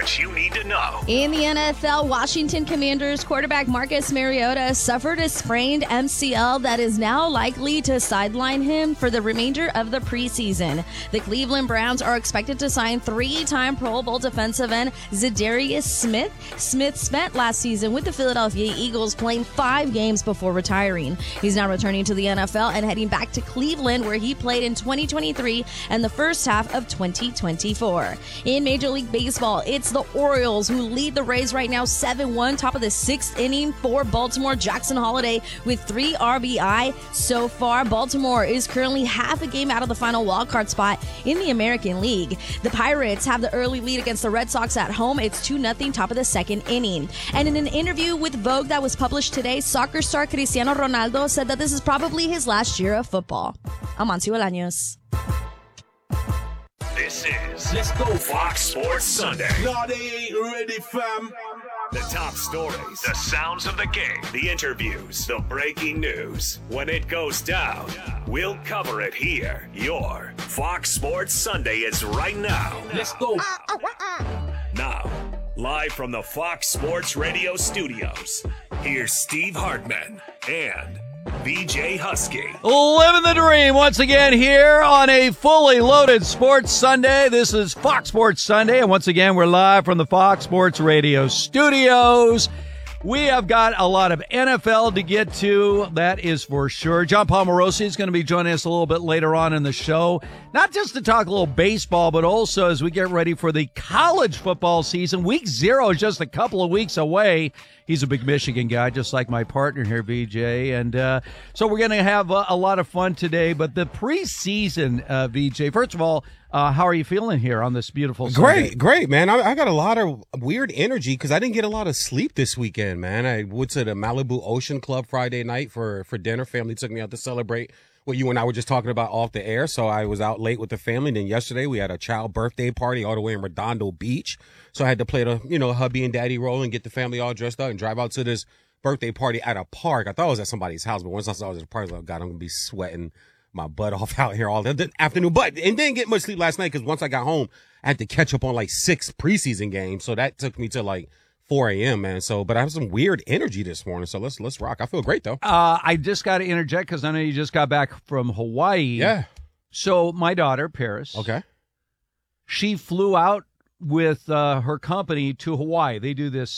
what you need to know. In the NFL, Washington Commanders quarterback Marcus Mariota suffered a sprained MCL that is now likely to sideline him for the remainder of the preseason. The Cleveland Browns are expected to sign three-time Pro Bowl defensive end Za'Darius Smith. Smith spent last season with the Philadelphia Eagles, playing 5 games before retiring. He's now returning to the NFL and heading back to Cleveland, where he played in 2023 and the first half of 2024. In Major League Baseball, it's the Orioles who lead the Rays right now 7-1, top of the 6th inning for Baltimore. Jackson Holiday with 3 RBI so far. Baltimore is currently half a game out of the final wildcard spot in the American League. The Pirates have the early lead against the Red Sox at home. It's 2-0, top of the 2nd inning. And in an interview with Vogue that was published today, soccer star Cristiano Ronaldo said that this is probably his last year of football. Amancio Bolaños. This is Let's Go Fox Sports Sunday. No, they ain't ready, fam. The top stories, the sounds of the game, the interviews, the breaking news. When it goes down, we'll cover it here. Your Fox Sports Sunday is right now. Let's go. Now, live from the Fox Sports Radio studios, here's Steve Hartman and BJ Husky. Living the dream once again here on a fully loaded Sports Sunday. This is Fox Sports Sunday, and once again, we're live from the Fox Sports Radio studios. We have got a lot of NFL to get to, that is for sure. John Palmarosi is going to be joining us a little bit later on in the show, not just to talk a little baseball, but also as we get ready for the college football season. Week 0 is just a couple of weeks away. He's a big Michigan guy, just like my partner here, VJ. And so we're going to have a lot of fun today. But the preseason, VJ, first of all, how are you feeling here on this beautiful Sunday? Great, man. I got a lot of weird energy because I didn't get a lot of sleep this weekend, man. I went to the Malibu Ocean Club Friday night for dinner. Family took me out to celebrate what you and I were just talking about off the air. So I was out late with the family. And then yesterday we had a child birthday party all the way in Redondo Beach. So I had to play the, hubby and daddy role and get the family all dressed up and drive out to this birthday party at a park. I thought it was at somebody's house, but once I saw it was at a park, I was like, God, I'm going to be sweating my butt off out here all the afternoon. But and didn't get much sleep last night because once I got home, I had to catch up on like 6 preseason games. So that took me to like 4 a.m., man. So, but I have some weird energy this morning. So let's rock. I feel great though. I just got to interject because I know you just got back from Hawaii. Yeah. So my daughter, Paris. Okay. She flew out with her company to Hawaii. They do this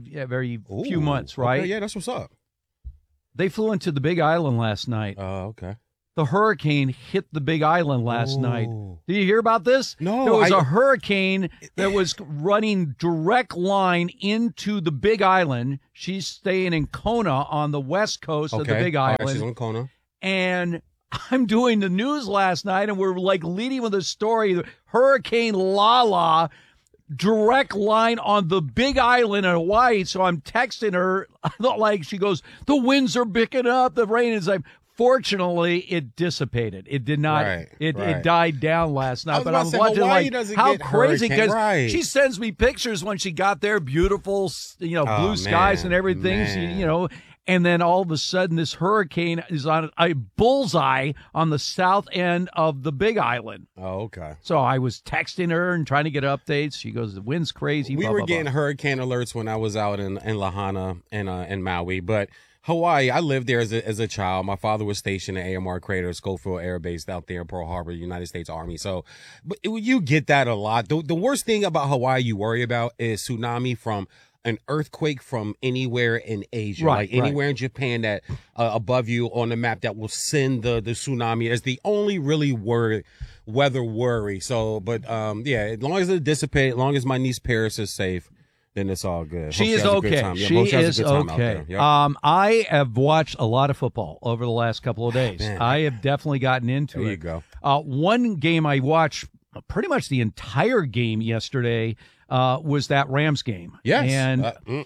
few months, right? Okay, yeah, that's what's up. They flew into the Big Island last night. Oh, okay. The hurricane hit the Big Island last night. Did you hear about this? No. There was a hurricane that was running direct line into the Big Island. She's staying in Kona on the west coast of the Big Island. All right, she's on Kona. And I'm doing the news last night, and we're like leading with a story. Hurricane Lala, direct line on the Big Island in Hawaii. So I'm texting her, like she goes, the winds are picking up, the rain is like. Fortunately, it dissipated. It did not. It died down last night. But I'm watching like how crazy because she sends me pictures when she got there, beautiful, blue skies and everything. And then all of a sudden, this hurricane is on a bullseye on the south end of the Big Island. Oh, okay. So I was texting her and trying to get updates. She goes, the wind's crazy. We were getting hurricane alerts when I was out in Lahaina and Maui, but. Hawaii, I lived there as a child. My father was stationed at AMR Crater, Schofield Air Base out there in Pearl Harbor, United States Army. So you get that a lot. The worst thing about Hawaii you worry about is tsunami from an earthquake from anywhere in Asia, like anywhere in Japan that above you on the map that will send the tsunami. Is the only really weather worry. So, but as long as it dissipates, as long as my niece Paris is safe. Then it's all good. She is okay. Yeah, she is okay. Yep. I have watched a lot of football over the last couple of days. Man. I have definitely gotten into it. There you go. One game I watched pretty much the entire game yesterday was that Rams game. Yes. And,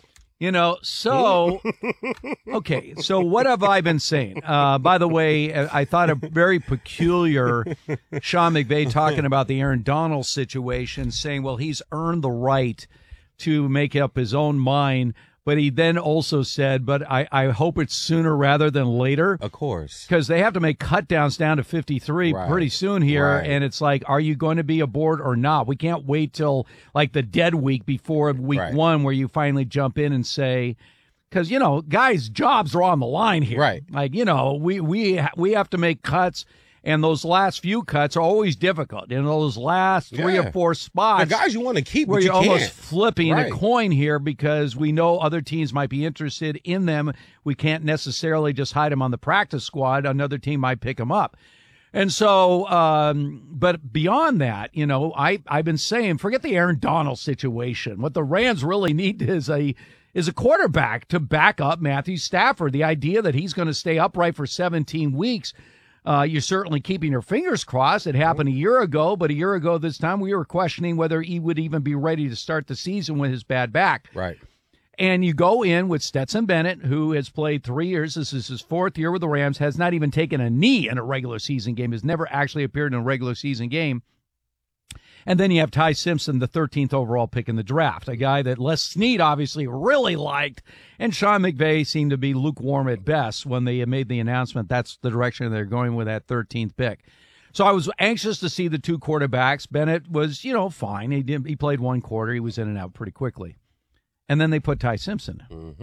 so, okay, so what have I been saying? By the way, I thought a very peculiar Sean McVay talking about the Aaron Donald situation, saying, well, he's earned the right to make up his own mind But he then also said, but I hope it's sooner rather than later. Of course. Because they have to make cut downs down to 53 pretty soon here. Right. And it's like, are you going to be aboard or not? We can't wait till like the dead week before week one where you finally jump in and say, because, you know, guys' jobs are on the line here. Right. Like, you know, we have to make cuts. And those last few cuts are always difficult. In those last 3 or 4 spots. The guys you want to keep, where but you're almost flipping a Right. coin here because we know other teams might be interested in them. We can't necessarily just hide them on the practice squad. Another team might pick them up. And so, but beyond that, you know, I've been saying, forget the Aaron Donald situation. What the Rams really need is a quarterback to back up Matthew Stafford. The idea that he's going to stay upright for 17 weeks. You're certainly keeping your fingers crossed. It happened a year ago, but a year ago this time we were questioning whether he would even be ready to start the season with his bad back. Right. And you go in with Stetson Bennett, who has played 3 years. This is his 4th year with the Rams, has not even taken a knee in a regular season game, has never actually appeared in a regular season game. And then you have Ty Simpson, the 13th overall pick in the draft, a guy that Les Snead obviously really liked, and Sean McVay seemed to be lukewarm at best when they made the announcement that's the direction they're going with that 13th pick. So I was anxious to see the 2 quarterbacks. Bennett was, you know, fine. He played 1 quarter. He was in and out pretty quickly. And then they put Ty Simpson.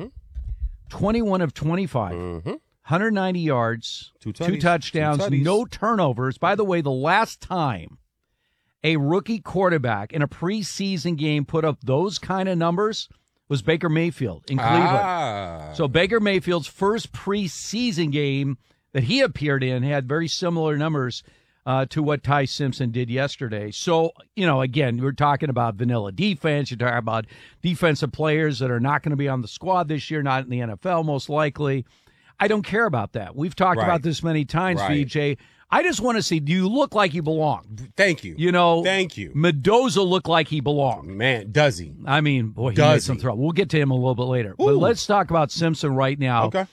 21 of 25. 190 yards, 2 touchdowns, no turnovers. By the way, the last time a rookie quarterback in a preseason game put up those kind of numbers was Baker Mayfield in Cleveland. So Baker Mayfield's first preseason game that he appeared in had very similar numbers to what Ty Simpson did yesterday. So, you know, again, we're talking about vanilla defense. You're talking about defensive players that are not going to be on the squad this year, not in the NFL most likely. I don't care about that. We've talked about this many times, VJ. I just want to see, do you look like you belong? Thank you. You know, thank you. Mendoza looked like he belonged. Man, does he? I mean, boy, he made some throw. We'll get to him a little bit later. But let's talk about Simpson right now. Okay.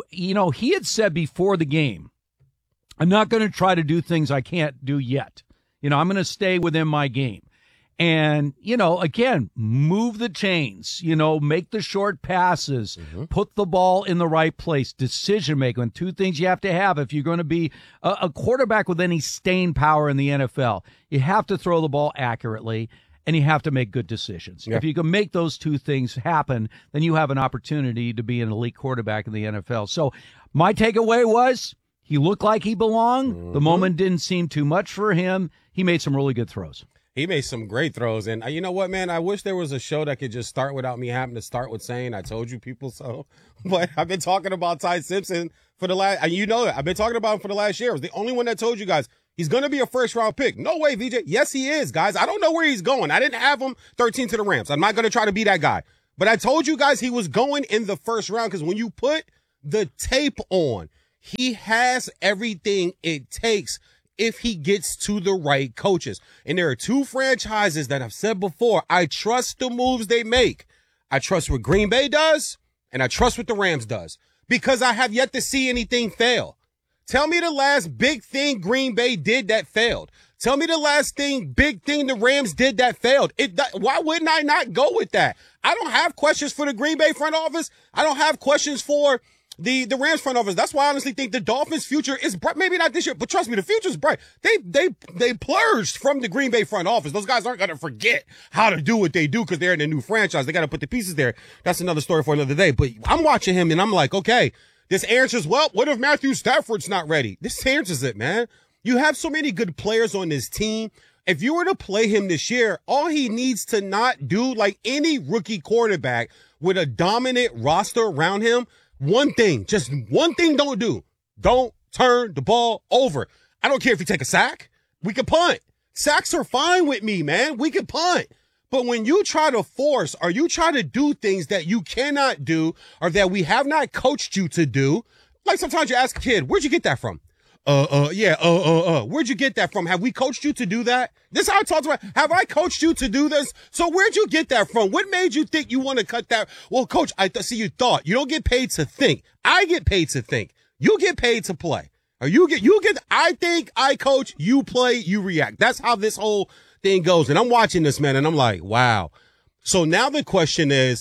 He had said before the game, I'm not going to try to do things I can't do yet. You know, I'm going to stay within my game. And, you know, again, move the chains, you know, make the short passes, put the ball in the right place, decision making. 2 things you have to have if you're going to be a quarterback with any staying power in the NFL. You have to throw the ball accurately, and you have to make good decisions. Yeah. If you can make those 2 things happen, then you have an opportunity to be an elite quarterback in the NFL. So my takeaway was he looked like he belonged. The moment didn't seem too much for him. He made some really good throws. He made some great throws. And you know what, man? I wish there was a show that could just start without me having to start with saying, I told you people so. But I've been talking about Ty Simpson for the last, you know it. I've been talking about him for the last year. I was the only one that told you guys he's going to be a first-round pick. No way, VJ. Yes, he is, guys. I don't know where he's going. I didn't have him 13 to the Rams. I'm not going to try to be that guy. But I told you guys he was going in the first round because when you put the tape on, he has everything it takes if he gets to the right coaches. And there are 2 franchises that I've said before, I trust the moves they make. I trust what Green Bay does, and I trust what the Rams does, because I have yet to see anything fail. Tell me the last big thing Green Bay did that failed. Tell me the last big thing the Rams did that failed. Why wouldn't I not go with that? I don't have questions for the Green Bay front office. I don't have questions for the Rams front office. That's why I honestly think the Dolphins' future is bright. Maybe not this year, but trust me, the future's bright. They plurged from the Green Bay front office. Those guys aren't going to forget how to do what they do because they're in a new franchise. They got to put the pieces there. That's another story for another day. But I'm watching him and I'm like, okay, this answers, well, what if Matthew Stafford's not ready? This answers it, man. You have so many good players on this team. If you were to play him this year, all he needs to not do, like any rookie quarterback with a dominant roster around him, just one thing don't do. Don't turn the ball over. I don't care if you take a sack. We can punt. Sacks are fine with me, man. We can punt. But when you try to force or you try to do things that you cannot do or that we have not coached you to do, like sometimes you ask a kid, where'd you get that from? Where'd you get that from? Have we coached you to do that? This is how I talk about. Have I coached you to do this? So where'd you get that from? What made you think you want to cut that? Well, coach, I see you thought. You don't get paid to think. I get paid to think. You get paid to play. Or I think, I coach, you play, you react. That's how this whole thing goes. And I'm watching this, man, and I'm like, wow. So now the question is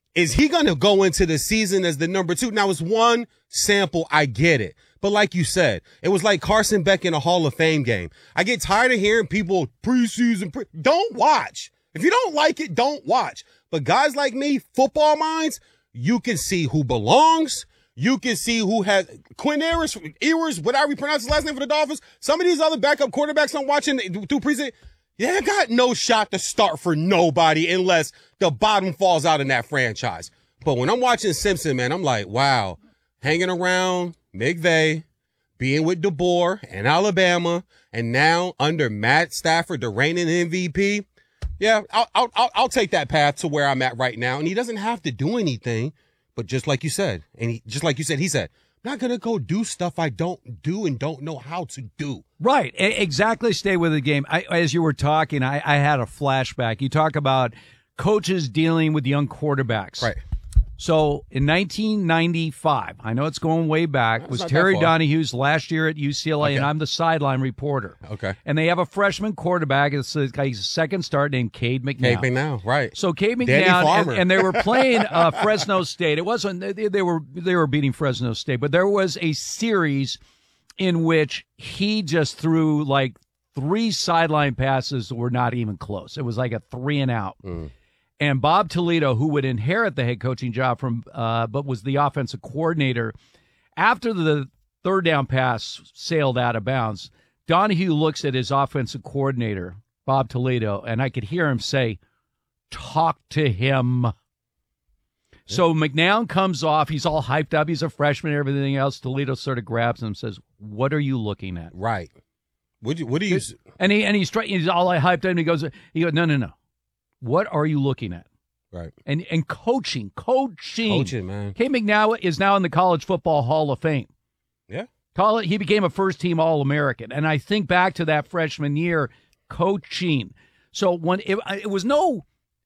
Is he going to go into the season as the number 2? Now, it's one sample. I get it. But like you said, it was like Carson Beck in a Hall of Fame game. I get tired of hearing people preseason. Don't watch. If you don't like it, don't watch. But guys like me, football minds, you can see who belongs. You can see who has Quinn Ewers, whatever you pronounce his last name for the Dolphins. Some of these other backup quarterbacks I'm watching through preseason, they got no shot to start for nobody unless the bottom falls out in that franchise. But when I'm watching Simpson, man, I'm like, wow, hanging around McVay, being with DeBoer and Alabama, and now under Matt Stafford, the reigning MVP. Yeah, I'll take that path to where I'm at right now. And he doesn't have to do anything, but just like you said, he said, I'm not going to go do stuff I don't do and don't know how to do. Right. Exactly. Stay with the game. As you were talking, I had a flashback. You talk about coaches dealing with young quarterbacks. Right. So in 1995, I know it's going way back, was Terry Donahue's last year at UCLA, okay. And I'm the sideline reporter. Okay. And they have a freshman quarterback. It's a second start named Cade McNown. Cade McNown, right. So Cade McNown, and they were playing Fresno State. It wasn't, they were beating Fresno State, but there was a series in which he just threw like 3 sideline passes that were not even close. It was like a 3 and out. And Bob Toledo, who would inherit the head coaching job from, but was the offensive coordinator, after the third down pass sailed out of bounds, Donahue looks at his offensive coordinator, Bob Toledo, and I could hear him say, "Talk to him." So McNown comes off. He's all hyped up. He's a freshman and everything else. Toledo sort of grabs him and says, "What are you looking at?" Right. What do you? And he's all hyped up, and he goes, no. What are you looking at? Right. And coaching. Coaching, man. Cade McNown is now in the College Football Hall of Fame. Yeah. He became a first-team All-American. And I think back to that freshman year, coaching. So when it was no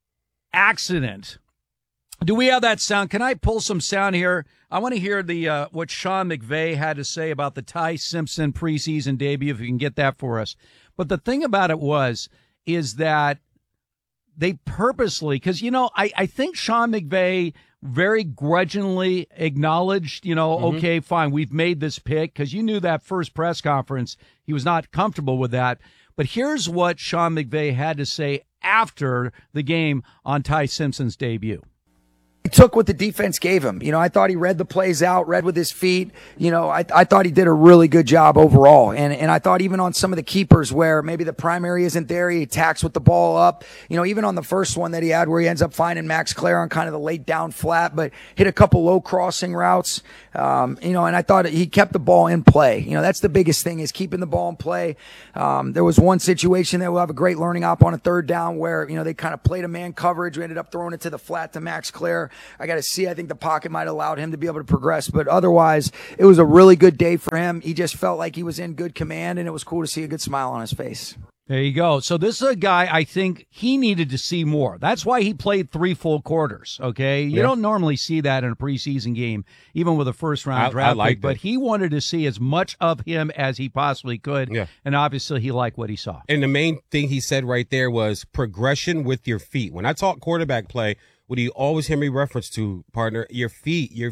accident. Do we have that sound? Can I pull some sound here? I want to hear the what Sean McVay had to say about the Ty Simpson preseason debut, if you can get that for us. But the thing about it is that they purposely, because, I think Sean McVay very grudgingly acknowledged, okay, fine, we've made this pick, because you knew that first press conference, he was not comfortable with that. But here's what Sean McVay had to say after the game on Ty Simpson's debut. He took what the defense gave him. I thought he read the plays out, read with his feet. I thought he did a really good job overall. And I thought even on some of the keepers where maybe the primary isn't there, he attacks with the ball up. Even on the first one that he had where he ends up finding Max Clare on kind of the late down flat, but hit a couple low crossing routes. And I thought he kept the ball in play. That's the biggest thing, is keeping the ball in play. There was one situation that we'll have a great learning op on a third down where, they kind of played a man coverage. We ended up throwing it to the flat to Max Clare. I got to see. I think the pocket might have allowed him to be able to progress, but otherwise it was a really good day for him. He just felt like he was in good command, and it was cool to see a good smile on his face. There you go. So this is a guy I think he needed to see more. That's why he played 3 full quarters, okay? You don't normally see that in a preseason game, even with a first-round draft pick, but he wanted to see as much of him as he possibly could, and obviously he liked what he saw. And the main thing he said right there was progression with your feet. When I talk quarterback play, what do you always hear me reference to, partner? Your feet. Your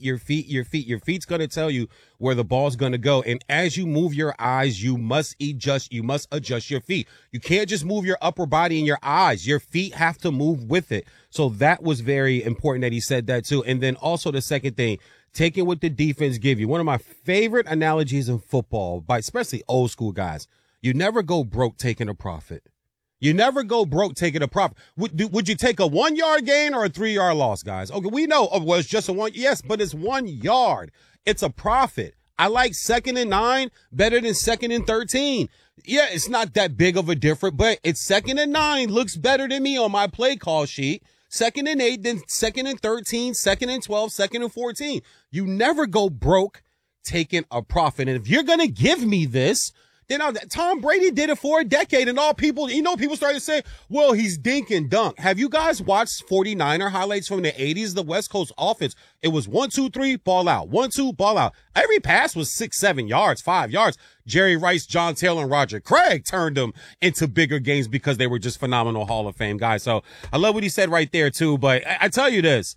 feet's going to tell you where the ball's going to go. And as you move your eyes, you must adjust your feet. You can't just move your upper body and your eyes. Your feet have to move with it. So that was very important that he said that too. And then also the second thing, taking what the defense give you. One of my favorite analogies in football, by especially old school guys, you never go broke taking a profit. You never go broke taking a profit. Would you take a 1 yard gain or a 3 yard loss, guys? Okay, we know it was just a 1. Yes, but it's 1 yard. It's a profit. I like 2nd and 9 better than 2nd and 13. Yeah, it's not that big of a difference, but it's 2nd and 9 looks better than me on my play call sheet. 2nd and 8, then 2nd and 13, 2nd and 12, 2nd and 14. You never go broke taking a profit. And if you're going to give me this, then Tom Brady did it for a decade, and all people, people started to say, well, he's dink and dunk. Have you guys watched 49er highlights from the 80s, the West Coast offense? It was 1, 2, 3, ball out. 1, 2, ball out. Every pass was 6, 7 yards, 5 yards. Jerry Rice, John Taylor, and Roger Craig turned them into bigger games because they were just phenomenal Hall of Fame guys. So I love what he said right there, too. But I tell you this,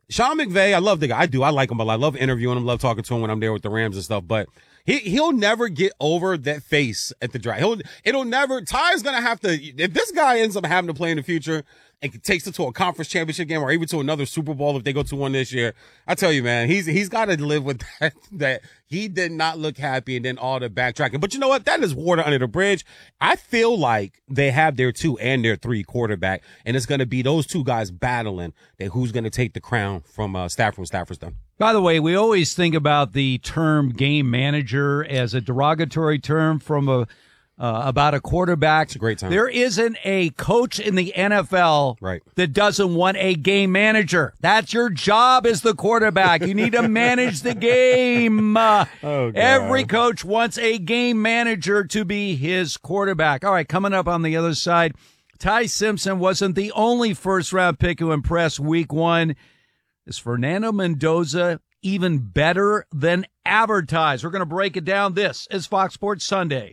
Sean McVay, I love the guy. I like him, but I love interviewing him, love talking to him when I'm there with the Rams and stuff. But he'll never get over that face at the draft. It'll never. Ty's gonna have to. If this guy ends up having to play in the future and takes it to a conference championship game or even to another Super Bowl if they go to one this year, I tell you, man, he's got to live with that he did not look happy and then all the backtracking. But you know what? That is water under the bridge. I feel like they have their 2 and their 3 quarterback, and it's going to be those 2 guys battling that who's going to take the crown from Stafford's done. By the way, we always think about the term game manager as a derogatory term from about a quarterback. It's a great time. There isn't a coach in the NFL right. that doesn't want a game manager. That's your job as the quarterback. You need to manage the game. Every coach wants a game manager to be his quarterback. All right, coming up on the other side, Ty Simpson wasn't the only first-round pick who impressed Week 1. Is Fernando Mendoza even better than advertised? We're going to break it down. This is Fox Sports Sunday.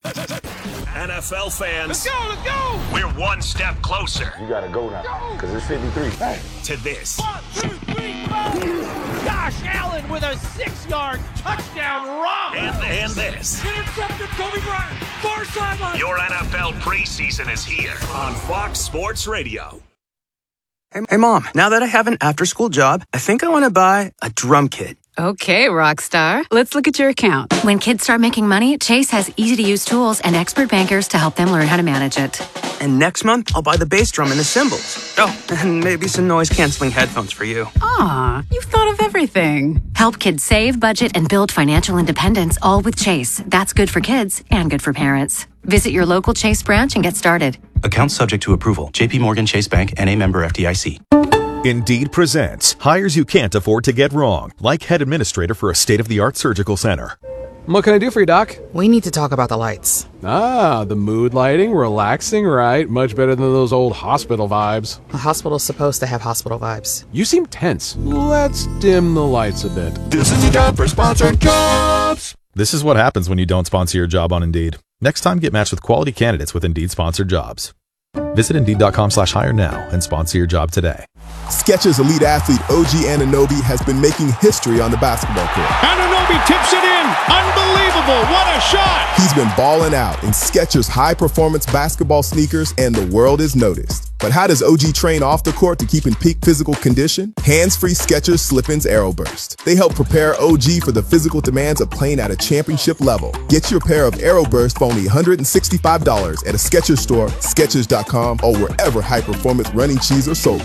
NFL fans, Let's go! we're one step closer. You gotta go now, because it's 53. Hey. To this. 1, 2, 3, 4. Josh Allen with a 6-yard touchdown run. And this. Intercepted Kobe Bryant. Far sideline. Your NFL preseason is here on Fox Sports Radio. Hey, Mom, now that I have an after-school job, I think I want to buy a drum kit. Okay, Rockstar. Let's look at your account. When kids start making money, Chase has easy-to-use tools and expert bankers to help them learn how to manage it. And next month, I'll buy the bass drum and the cymbals. Oh, and maybe some noise-canceling headphones for you. Aw, you've thought of everything. Help kids save, budget, and build financial independence, all with Chase. That's good for kids and good for parents. Visit your local Chase branch and get started. Account subject to approval. J.P. Morgan Chase Bank, N.A. member FDIC. Indeed presents hires you can't afford to get wrong, like head administrator for a state-of-the-art surgical center. What can I do for you, Doc? We need to talk about the lights. Ah, the mood lighting, relaxing, right? Much better than those old hospital vibes. A hospital's supposed to have hospital vibes. You seem tense. Let's dim the lights a bit. This is the time for sponsored jobs. This is what happens when you don't sponsor your job on Indeed. Next time, get matched with quality candidates with Indeed sponsored jobs. Visit Indeed.com/hire now and sponsor your job today. Skechers elite athlete OG Anunoby has been making history on the basketball court. Anunoby tips it in. Unbelievable. What a shot. He's been balling out in Skechers high-performance basketball sneakers, and the world is noticed. But how does OG train off the court to keep in peak physical condition? Hands-free Skechers Slip-ins Aeroburst. They help prepare OG for the physical demands of playing at a championship level. Get your pair of Aeroburst for only $165 at a Skechers store, Skechers.com, or wherever high-performance running shoes are sold.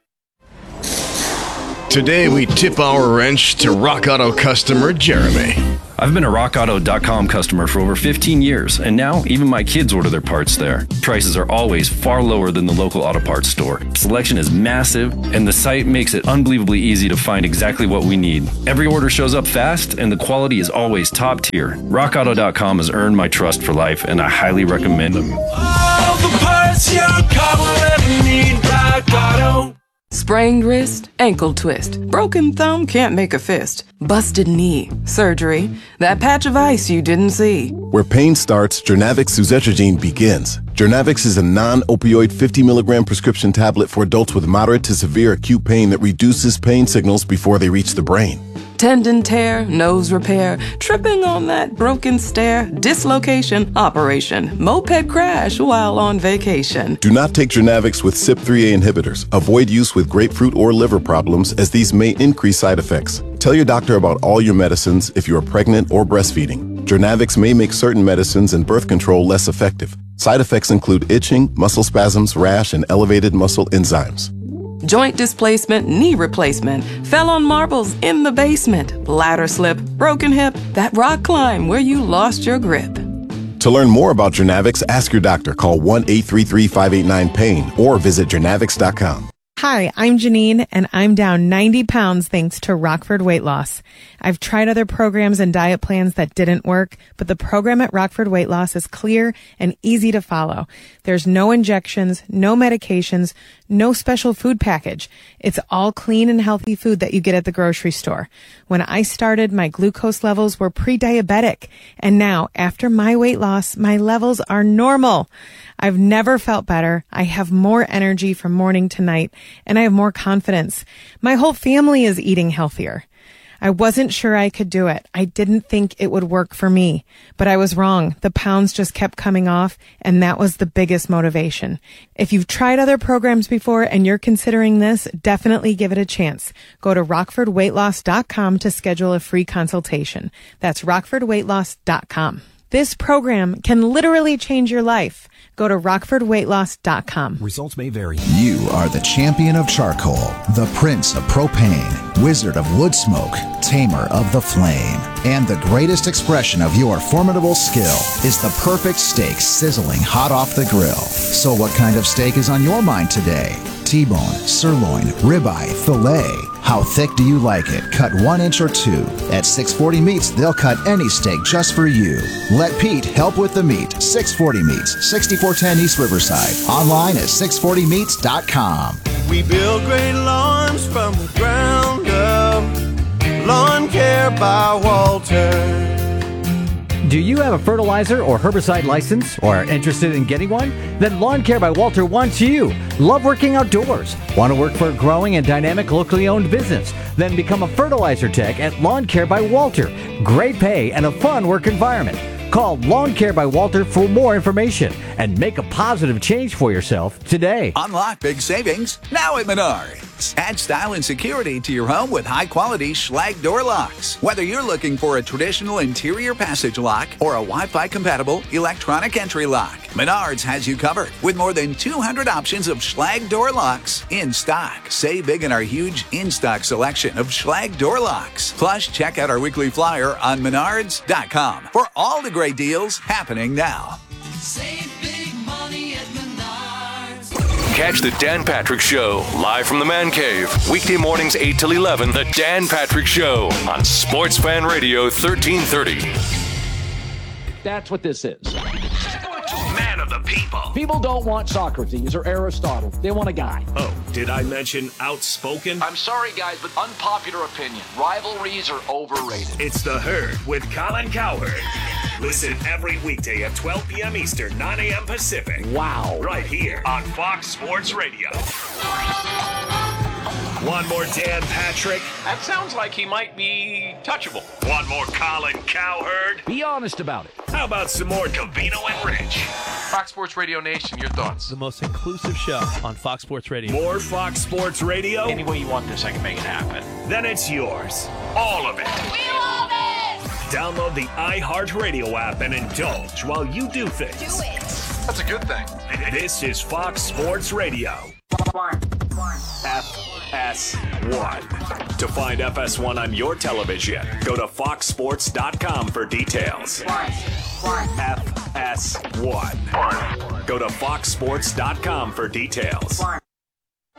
Today we tip our wrench to Rock Auto customer Jeremy. I've been a RockAuto.com customer for over 15 years, and now even my kids order their parts there. Prices are always far lower than the local auto parts store. Selection is massive, and the site makes it unbelievably easy to find exactly what we need. Every order shows up fast, and the quality is always top tier. RockAuto.com has earned my trust for life, and I highly recommend them. All the parts your car will ever need. Rock Auto. Sprained wrist, ankle twist, broken thumb, can't make a fist, busted knee, surgery, that patch of ice you didn't see. Where pain starts, Jernavix suzetrigine begins. Jernavix is a non-opioid 50 milligram prescription tablet for adults with moderate to severe acute pain that reduces pain signals before they reach the brain. Tendon tear, nose repair, tripping on that broken stair, dislocation, operation, moped crash while on vacation. Do not take Jernavix with CYP3A inhibitors. Avoid use with grapefruit or liver problems, as these may increase side effects. Tell your doctor about all your medicines if you are pregnant or breastfeeding. Jernavix may make certain medicines and birth control less effective. Side effects include itching, muscle spasms, rash, and elevated muscle enzymes. Joint displacement, knee replacement, fell on marbles in the basement, ladder slip, broken hip, that rock climb where you lost your grip. To learn more about Jernavix, ask your doctor. Call 1-833-589-PAIN or visit Jernavix.com. Hi, I'm Janine, and I'm down 90 pounds thanks to Rockford Weight Loss. I've tried other programs and diet plans that didn't work, but the program at Rockford Weight Loss is clear and easy to follow. There's no injections, no medications, no special food package. It's all clean and healthy food that you get at the grocery store. When I started, my glucose levels were pre-diabetic, and now, after my weight loss, my levels are normal. I've never felt better. I have more energy from morning to night, and I have more confidence. My whole family is eating healthier. I wasn't sure I could do it. I didn't think it would work for me, but I was wrong. The pounds just kept coming off, and that was the biggest motivation. If you've tried other programs before and you're considering this, definitely give it a chance. Go to RockfordWeightLoss.com to schedule a free consultation. That's RockfordWeightLoss.com. This program can literally change your life. Go to RockfordWeightLoss.com. Results may vary. You are the champion of charcoal, the prince of propane, wizard of wood smoke, tamer of the flame. And the greatest expression of your formidable skill is the perfect steak sizzling hot off the grill. So what kind of steak is on your mind today? T-bone, sirloin, ribeye, filet. How thick do you like it? Cut 1 inch or 2. At 640 Meats, they'll cut any steak just for you. Let Pete help with the meat. 640 Meats, 6410 East Riverside. Online at 640meats.com. We build great lawns from the ground up. Lawn Care by Walter. Do you have a fertilizer or herbicide license or are interested in getting one? Then Lawn Care by Walter wants you. Love working outdoors? Want to work for a growing and dynamic locally owned business? Then become a fertilizer tech at Lawn Care by Walter. Great pay and a fun work environment. Call Lawn Care by Walter for more information and make a positive change for yourself today. Unlock big savings now at Menards. Add style and security to your home with high-quality Schlage door locks. Whether you're looking for a traditional interior passage lock or a Wi-Fi compatible electronic entry lock, Menards has you covered with more than 200 options of Schlage door locks in stock. Save big in our huge in-stock selection of Schlage door locks. Plus, check out our weekly flyer on Menards.com for all the great deals happening now. Save big money at Menards. Catch the Dan Patrick Show live from the Man Cave. Weekday mornings 8 till 11. The Dan Patrick Show on Sports Fan Radio 1330. That's what this is. Man of the people. People don't want Socrates or Aristotle. They want a guy. Oh, did I mention outspoken? I'm sorry, guys, but unpopular opinion. Rivalries are overrated. It's The Herd with Colin Cowherd. Listen every weekday at 12 p.m. Eastern, 9 a.m. Pacific. Wow. Right here on Fox Sports Radio. One more Dan Patrick. That sounds like he might be touchable. One more Colin Cowherd. Be honest about it. How about some more Covino and Rich? Fox Sports Radio Nation, your thoughts? The most inclusive show on Fox Sports Radio. More Fox Sports Radio? Any way you want this, I can make it happen. Then it's yours. All of it. We love it! Download the iHeartRadio app and indulge while you do things. Do it. That's a good thing. This is Fox Sports Radio. FS1. To find FS1 on your television, go to foxsports.com for details. FS1. Go to foxsports.com for details.